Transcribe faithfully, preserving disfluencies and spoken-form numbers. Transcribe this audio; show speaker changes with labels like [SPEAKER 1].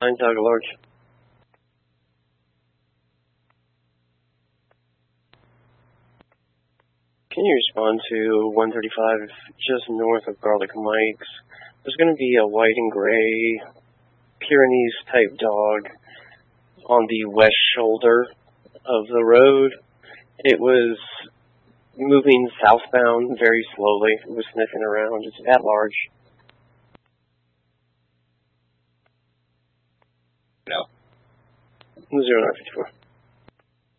[SPEAKER 1] Nine Tiger Large. Can you respond to one thirty-five just north of Garlic Mike's? There's going to be a white and gray Pyrenees type dog on the west shoulder of the road. It was moving southbound very slowly. It was sniffing around. It's at large.
[SPEAKER 2] No.
[SPEAKER 1] zero nine fifty-four.